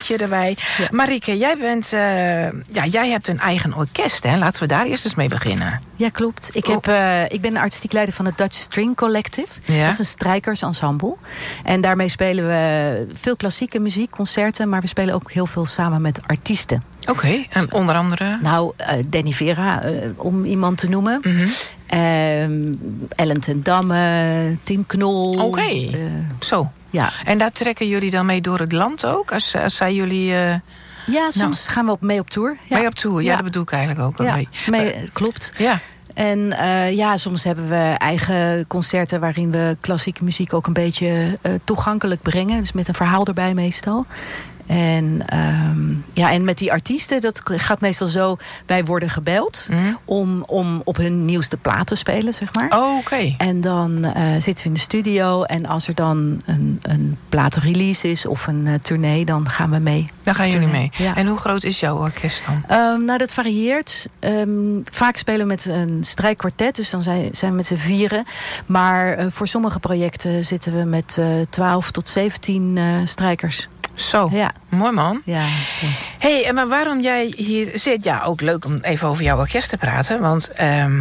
liedje erbij. Ja. Marieke, jij bent, jij hebt een eigen orkest, hè? Laten we daar eerst eens mee beginnen. Ja, klopt. Ik ben artistiek leider van het Dutch String Collective. Ja. Dat is een strijkersensemble. En daarmee spelen we veel klassieke muziek, concerten, maar we spelen ook heel veel samen met artiesten. Oké, en onder andere? Nou, Danny Vera, om iemand te noemen. Mm-hmm. Ellen ten Damme, Tim Knol. Oké, zo. Ja. En daar trekken jullie dan mee door het land ook? Als zij jullie... Ja, soms gaan we mee op tour. Ja. Mee op tour, ja, dat bedoel ik eigenlijk ook. Ja, klopt. Ja. En soms hebben we eigen concerten waarin we klassieke muziek ook een beetje toegankelijk brengen. Dus met een verhaal erbij meestal. En met die artiesten, dat gaat meestal zo. Wij worden gebeld om op hun nieuwste plaat te spelen, zeg maar. Oh, oké. En dan zitten we in de studio. En als er dan een platenrelease is of een tournee, dan gaan we mee. Dan gaan jullie mee. Ja. En hoe groot is jouw orkest dan? Dat varieert. Vaak spelen we met een strijkkwartet. Dus dan zijn we met z'n vieren. Maar voor sommige projecten zitten we met 12 tot 17 strijkers. Zo, ja. Mooi man. Ja. Hey, maar waarom jij hier zit? Ja, ook leuk om even over jouw orkest te praten. Want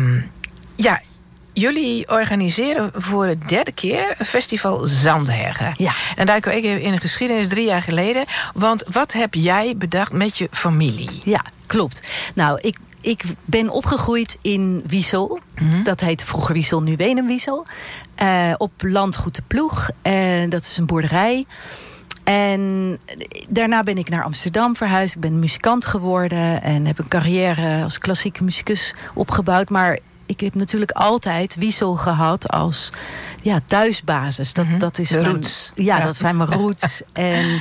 jullie organiseren voor de 3e keer een festival Zandhergen. Ja. En daar kom ik even in de geschiedenis 3 jaar geleden. Want wat heb jij bedacht met je familie? Ja, klopt. Nou, ik ben opgegroeid in Wiesel. Mm-hmm. Dat heet vroeger Wiesel, nu Wenum-Wiesel. Op landgoed de Ploeg. En dat is een boerderij. En daarna ben ik naar Amsterdam verhuisd. Ik ben muzikant geworden en heb een carrière als klassieke muzikus opgebouwd. Maar ik heb natuurlijk altijd Wiesel gehad als thuisbasis. Dat is de roots. Dat zijn mijn roots. En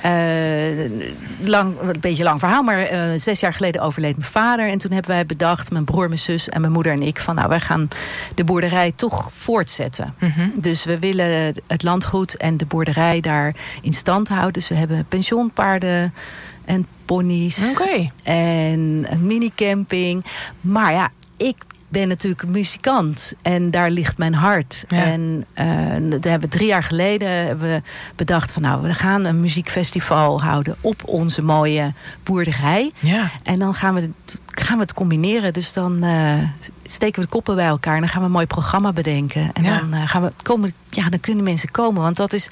een beetje lang verhaal, maar 6 jaar geleden overleed mijn vader. En toen hebben wij bedacht, mijn broer, mijn zus en mijn moeder en ik, van wij gaan de boerderij toch voortzetten. Mm-hmm. Dus we willen het landgoed en de boerderij daar in stand houden. Dus we hebben pensioenpaarden en ponies. Okay. En een minicamping. Maar ja, ik ben natuurlijk een muzikant. En daar ligt mijn hart. Ja. En dat hebben we 3 jaar geleden bedacht van we gaan een muziekfestival houden op onze mooie boerderij. Ja. En dan gaan we het combineren. Dus dan steken we de koppen bij elkaar. En dan gaan we een mooi programma bedenken. En dan kunnen mensen komen. Want dat is...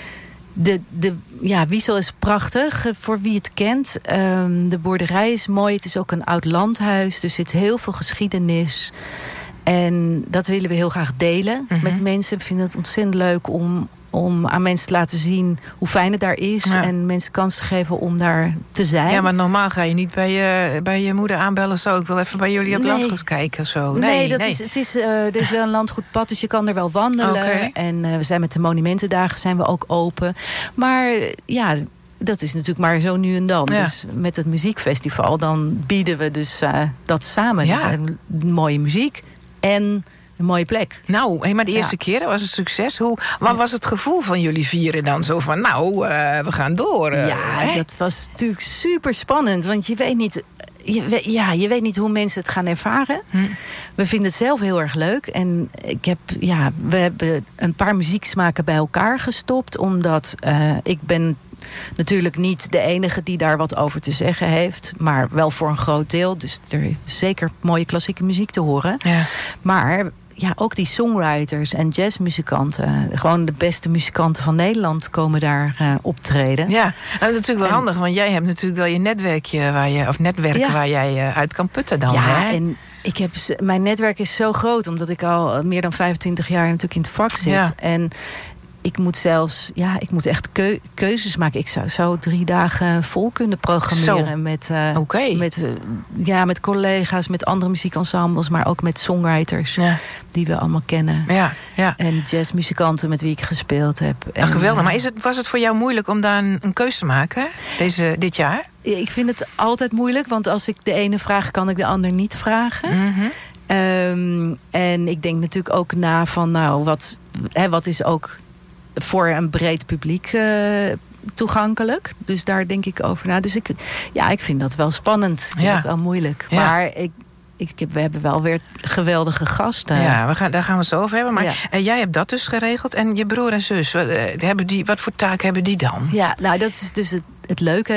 Wiesel is prachtig, voor wie het kent. De boerderij is mooi, het is ook een oud landhuis. Er zit heel veel geschiedenis. En dat willen we heel graag delen met mensen. We vinden het ontzettend leuk om aan mensen te laten zien hoe fijn het daar is. Ja. En mensen kans te geven om daar te zijn. Ja, maar normaal ga je niet bij je moeder aanbellen. Zo, ik wil even bij jullie op landgoed kijken. Zo. Er is wel een landgoedpad, dus je kan er wel wandelen. Okay. En we zijn met de monumentendagen zijn we ook open. Maar dat is natuurlijk maar zo nu en dan. Ja. Dus met het muziekfestival, dan bieden we dus dat samen. Ja. Dus mooie muziek en een mooie plek. Nou, maar de eerste keer was een succes. Wat was het gevoel van jullie vieren dan? Zo van, we gaan door. Dat was natuurlijk super spannend. Want je weet niet... Je weet niet hoe mensen het gaan ervaren. We vinden het zelf heel erg leuk. En we hebben een paar muzieksmaken bij elkaar gestopt. Omdat ik ben natuurlijk niet de enige die daar wat over te zeggen heeft. Maar wel voor een groot deel. Dus er is zeker mooie klassieke muziek te horen. Ja. Maar ook die songwriters en jazzmuzikanten. Gewoon de beste muzikanten van Nederland komen daar optreden. Ja, dat is natuurlijk wel handig. Want jij hebt natuurlijk wel je netwerkje waar jij uit kan putten dan. Ja, hè? En mijn netwerk is zo groot. Omdat ik al meer dan 25 jaar natuurlijk in het vak zit. Ja. En ik moet echt keuzes maken. Ik zou zo 3 dagen vol kunnen programmeren. Met collega's, met andere muziekensembles, maar ook met songwriters die we allemaal kennen. Ja, ja. En jazzmuzikanten met wie ik gespeeld heb. Geweldig. Maar was het voor jou moeilijk om daar een keuze te maken dit jaar? Ik vind het altijd moeilijk, want als ik de ene vraag, kan ik de ander niet vragen. Mm-hmm. En ik denk natuurlijk ook na van wat is ook voor een breed publiek toegankelijk. Dus daar denk ik over na. Dus ik vind dat wel spannend. Ik vind dat wel moeilijk. Ja. Maar we hebben wel weer geweldige gasten. Ja, daar gaan we het zo over hebben. Maar jij hebt dat dus geregeld. En je broer en zus, wat voor taak hebben die dan? Ja, nou dat is dus het leuke.